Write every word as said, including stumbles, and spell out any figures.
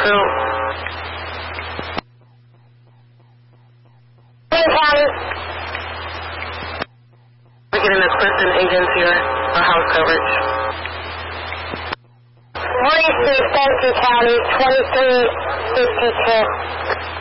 Crew. Hey, County. We're getting this Clifton agents here, our house coverage. forty-three Century County, twenty-three fifty-two.